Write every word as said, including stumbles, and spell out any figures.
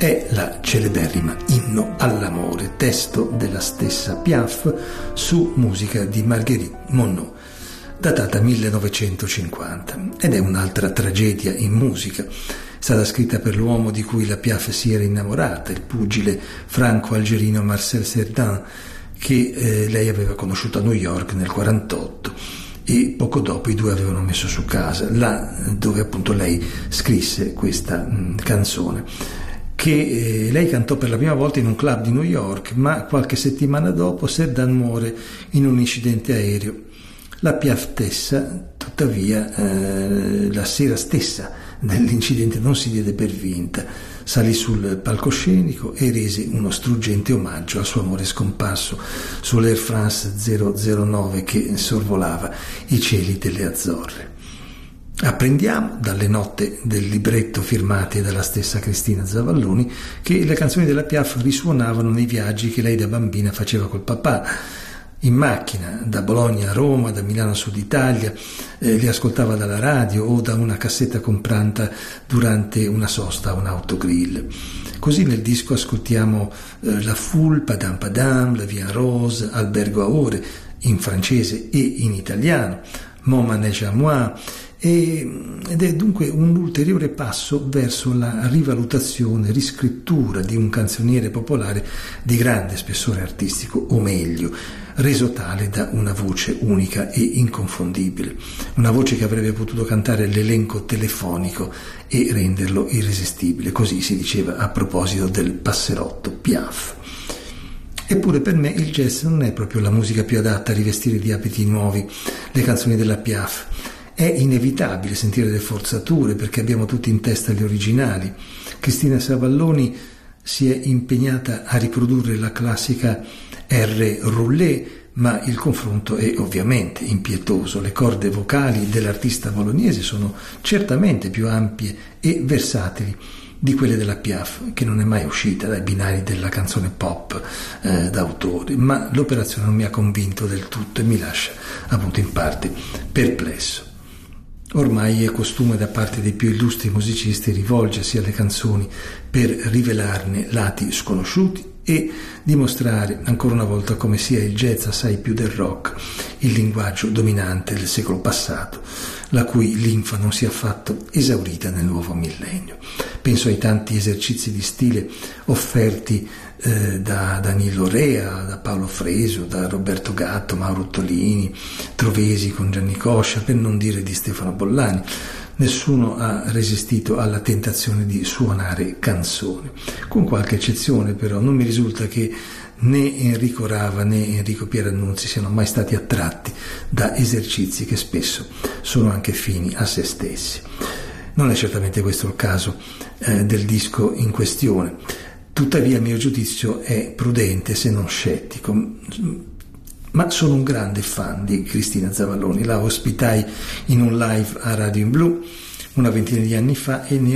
è la celeberrima Inno all'amore, testo della stessa Piaf su musica di Marguerite Monod, datata millenovecentocinquanta, ed è un'altra tragedia in musica. È stata scritta per l'uomo di cui la Piaf si era innamorata, il pugile franco-algerino Marcel Cerdan, che eh, lei aveva conosciuto a New York nel quarantotto, e poco dopo i due avevano messo su casa, là dove appunto lei scrisse questa mh, canzone, che eh, lei cantò per la prima volta in un club di New York, ma qualche settimana dopo Cerdan muore in un incidente aereo. La Piaf stessa, tuttavia, eh, la sera stessa dell'incidente non si diede per vinta, salì sul palcoscenico e rese uno struggente omaggio al suo amore scomparso sull'Air France zero zero nove che sorvolava i cieli delle Azzorre. Apprendiamo dalle note del libretto firmate dalla stessa Cristina Zavalloni che le canzoni della Piaf risuonavano nei viaggi che lei da bambina faceva col papà, in macchina, da Bologna a Roma, da Milano a Sud Italia, eh, li ascoltava dalla radio o da una cassetta comprata durante una sosta a un autogrill. Così nel disco ascoltiamo eh, La Foule, Padam Padam, La Vie en Rose, Albergo a Ore, in francese e in italiano, Mon manège à moi, ed è dunque un ulteriore passo verso la rivalutazione, riscrittura di un canzoniere popolare di grande spessore artistico, o meglio, reso tale da una voce unica e inconfondibile, una voce che avrebbe potuto cantare l'elenco telefonico e renderlo irresistibile, così si diceva a proposito del passerotto Piaf. Eppure per me il jazz non è proprio la musica più adatta a rivestire di abiti nuovi le canzoni della Piaf. È inevitabile sentire le forzature perché abbiamo tutti in testa gli originali. Cristina Zavalloni si è impegnata a riprodurre la classica R roulé, ma il confronto è ovviamente impietoso. Le corde vocali dell'artista bolognese sono certamente più ampie e versatili di quelle della Piaf, che non è mai uscita dai binari della canzone pop eh, d'autore, ma l'operazione non mi ha convinto del tutto e mi lascia appunto in parte perplesso. Ormai è costume da parte dei più illustri musicisti rivolgersi alle canzoni per rivelarne lati sconosciuti e dimostrare ancora una volta come sia il jazz assai più del rock, il linguaggio dominante del secolo passato, la cui linfa non si è affatto esaurita nel nuovo millennio. Penso ai tanti esercizi di stile offerti eh, da Danilo Rea, da Paolo Freso, da Roberto Gatto, Mauro Ottolini, Trovesi con Gianni Coscia, per non dire di Stefano Bollani. Nessuno ha resistito alla tentazione di suonare canzone, con qualche eccezione però. Non mi risulta che né Enrico Rava né Enrico Pierannunzi siano mai stati attratti da esercizi che spesso sono anche fini a se stessi. Non è certamente questo il caso eh, del disco in questione, tuttavia il mio giudizio è prudente se non scettico. Ma sono un grande fan di Cristina Zavalloni, la ospitai in un live a Radio in Blu una ventina di anni fa e ne